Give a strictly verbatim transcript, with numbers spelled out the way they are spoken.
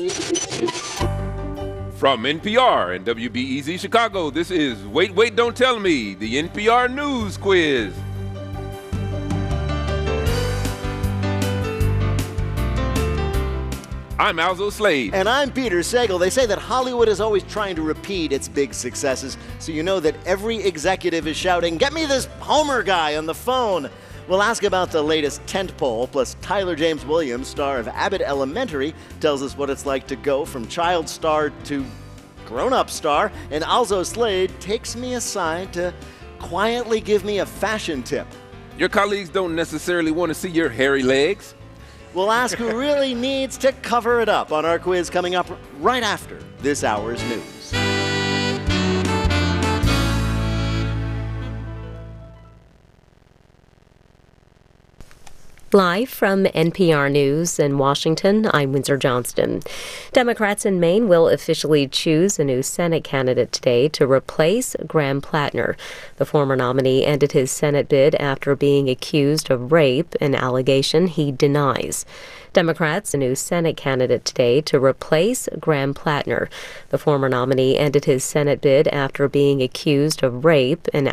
From N P R and W B E Z Chicago, this is Wait, Wait, Don't Tell Me, the N P R News Quiz. I'm Alzo Slade. And I'm Peter Sagal. They say that Hollywood is always trying to repeat its big successes, so you know that every executive is shouting, "Get me this Homer guy on the phone." We'll ask about the latest tentpole, plus Tyler James Williams, star of Abbott Elementary, tells us what it's like to go from child star to grown-up star, and Alzo Slade takes me aside to quietly give me a fashion tip. Your colleagues don't necessarily want to see your hairy legs. We'll ask who really needs to cover it up on our quiz coming up right after this hour's news. Live from N P R News in Washington, I'm Windsor Johnston. Democrats in Maine will officially choose a new Senate candidate today to replace Graham Plattner. The former nominee ended his Senate bid after being accused of rape, an allegation he denies. Democrats, a new Senate candidate today to replace Graham Plattner. The former nominee ended his Senate bid after being accused of rape, an